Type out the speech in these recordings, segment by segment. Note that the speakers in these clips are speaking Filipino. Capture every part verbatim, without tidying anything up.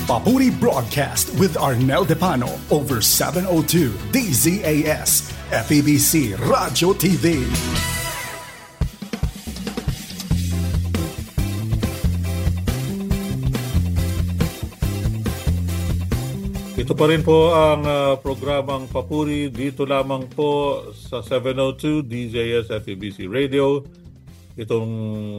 Papuri Broadcast with Arnel Depano over seven oh two D Z A S, F E B C Radio T V. Ito pa rin po ang uh, programang Papuri dito lamang po sa seven oh two D Z A S F E B C Radio. Itong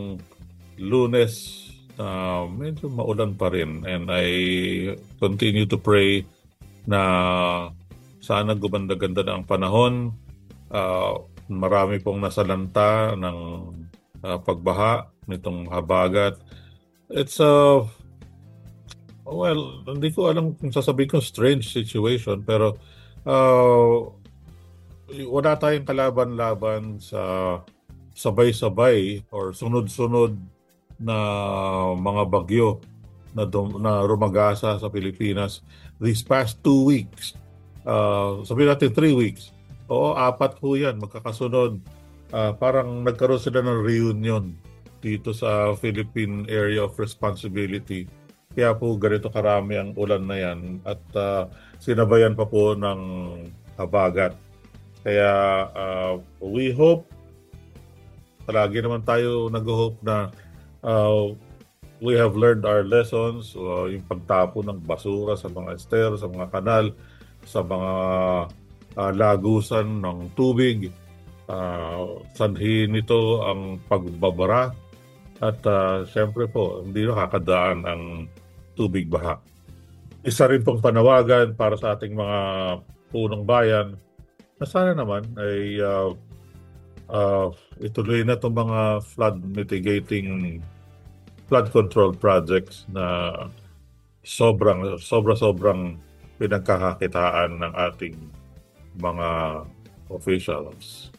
Lunes na uh, medyo maulan pa rin, and I continue to pray na sana gumanda-ganda na ang panahon. Uh, marami pong nasalanta ng uh, pagbaha nitong habagat. It's a uh, well, hindi ko alam kung sasabihin ko strange situation, pero uh, wala tayong kalaban-laban sa sabay-sabay or sunod-sunod na mga bagyo na, dum- na rumagasa sa Pilipinas these past two weeks. Uh, sabihin natin three weeks. Oo, apat po yan, magkakasunod. Uh, parang nagkaroon sila ng reunion dito sa Philippine Area of Responsibility. Kaya po ganito karami ang ulan na yan at uh, sinabayan pa po ng habagat. Kaya uh, we hope, palagi naman tayo nag-hope na uh, we have learned our lessons, uh, yung pagtapo ng basura sa mga ester, sa mga kanal, sa mga uh, lagusan ng tubig. Uh, sanhi nito ang pagbabara at uh, syempre po, hindi nakakadaan ang tubig baha. Isa rin pong panawagan para sa ating mga punong bayan na sana naman ay uh, uh, ituloy na itong mga flood mitigating, flood control projects na sobrang, sobra-sobrang pinagkakakitaan ng ating mga officials.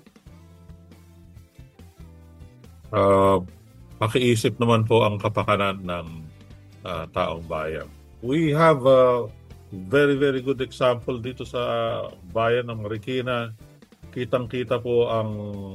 Uh, pakiisip naman po ang kapakanan ng uh, taong bayan. We have a very, very good example dito sa bayan ng Marikina. Kitang-kita po ang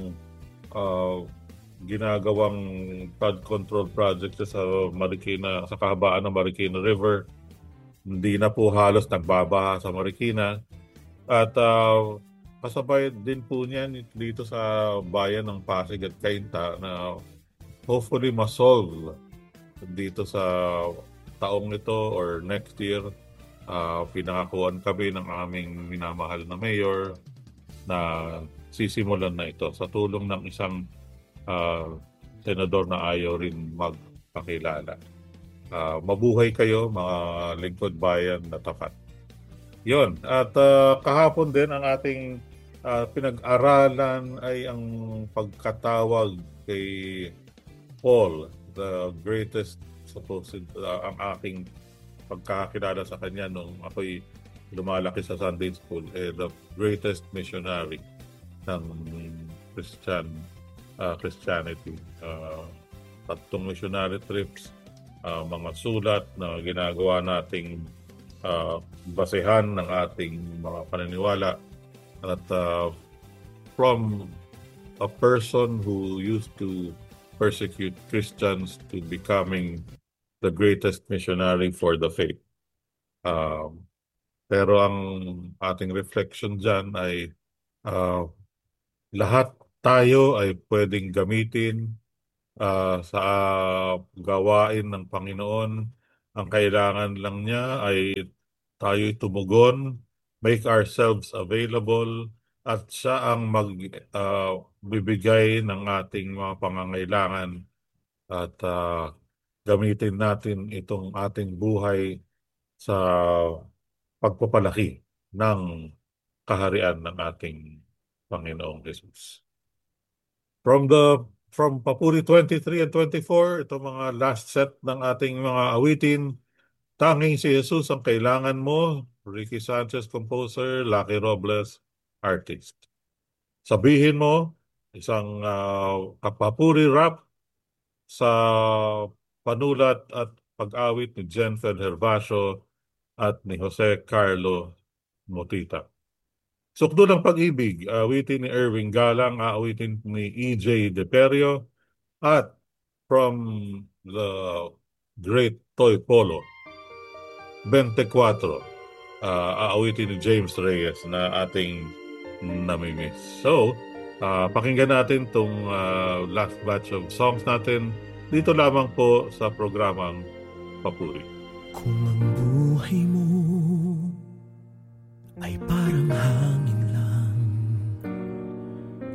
uh, ginagawang flood control project sa Marikina, sa kahabaan ng Marikina River. Hindi na po halos nagbabaha sa Marikina. At uh, kasabay din po niyan dito sa bayan ng Pasig at Cainta na hopefully ma-solve dito sa taong ito or next year. Uh, pinangakuan kami ng aming minamahal na mayor na sisimulan na ito sa tulong ng isang uh, senador na ayaw rin magpakilala. Uh, mabuhay kayo mga lingkod bayan na tapat. Yon. At uh, kahapon din ang ating uh, pinag-aralan ay ang pagkatawag kay Paul, the greatest supposed, uh, ang aking pagkakilala sa kanya nung ako'y lumalaki sa Sunday School, eh, the greatest missionary ng Christian uh, Christianity. Uh, tatlong missionary trips, uh, mga sulat na ginagawa nating uh, basehan ng ating mga paniniwala, at uh, from a person who used to persecute Christians to becoming the greatest missionary for the faith. Um, pero ang ating reflection dyan ay uh, lahat tayo ay pwedeng gamitin uh, sa gawain ng Panginoon. Ang kailangan lang niya ay tayo'y tumugon, make ourselves available, at siya ang magbibigay uh, ng ating mga pangangailangan, at uh, gamitin natin itong ating buhay sa pagpapalaki ng kaharian ng ating Panginoong Jesus. From the from Papuri twenty-three and twenty-four, ito mga last set ng ating mga awitin. Tanging si Jesus ang kailangan mo, Ricky Sanchez, composer, Lucky Robles, artist. Sabihin mo, isang uh, kapapuri rap sa panulat at pag-awit ni Jenfed Herbacio at ni Jose Carlo Motita. Sukdo ng Pag-ibig, awitin ni Erwin Galang, awitin ni E J Deperio, at from the great Toy Polo, twenty-four. Uh, aawitin ni James Reyes na ating namimiss. So, uh, pakinggan natin itong uh, last batch of songs natin dito lamang po sa programang Papuri. Kung ang buhay mo